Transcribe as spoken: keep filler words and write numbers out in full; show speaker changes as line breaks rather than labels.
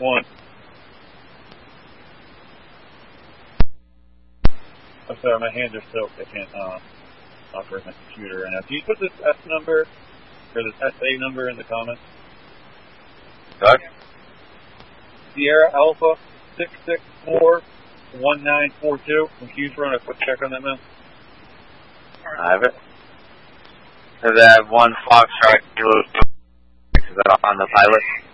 one. I'm sorry, my hands are soaked. I can't uh, operate my computer right now. Can you put this S number, or this S A number in the comments?
Doug?
Sierra Alpha six six four one nine four two. Can you run a quick check on that, man?
I have it. Is that one Foxtrot Kilo? Is that on the pilot?